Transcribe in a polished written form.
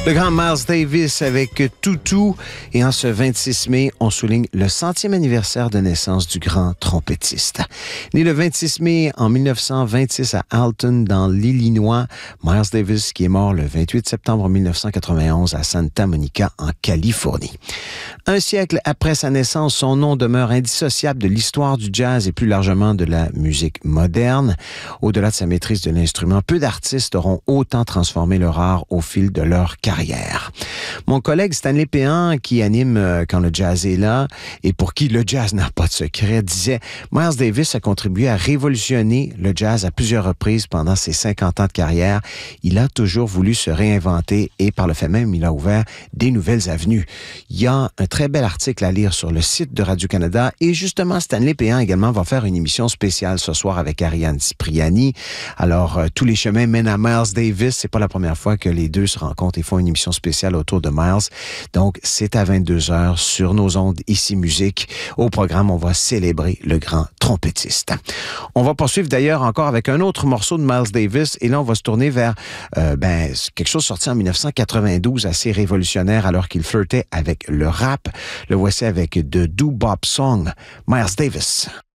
Le grand Miles Davis avec Toutou. Et en ce 26 mai, on souligne le 100e anniversaire de naissance du grand trompettiste. Né le 26 mai en 1926 à Alton, dans l'Illinois, Miles Davis, qui est mort le 28 septembre 1991 à Santa Monica, en Californie. Un siècle après sa naissance, son nom demeure indissociable de l'histoire du jazz et plus largement de la musique moderne. Au-delà de sa maîtrise de l'instrument, peu d'artistes auront autant transformé leur art au fil de leur carrière. Mon collègue Stanley Péan, qui anime Quand le jazz est là et pour qui le jazz n'a pas de secret, disait « Miles Davis a contribué à révolutionner le jazz à plusieurs reprises pendant ses 50 ans de carrière. Il a toujours voulu se réinventer et par le fait même, il a ouvert des nouvelles avenues. » Il y a un très bel article à lire sur le site de Radio-Canada et justement, Stanley Péan également va faire une émission spéciale ce soir avec Ariane Cipriani. Alors, tous les chemins mènent à Miles Davis. C'est pas la première fois que les deux se rencontrent et font une émission spéciale autour de Miles. Donc, c'est à 22h sur nos ondes ici Musique. Au programme, on va célébrer le grand trompettiste. On va poursuivre d'ailleurs encore avec un autre morceau de Miles Davis et là, on va se tourner vers quelque chose sorti en 1992, assez révolutionnaire alors qu'il flirtait avec le rap. Le voici avec The Doo-Bop Song, Miles Davis.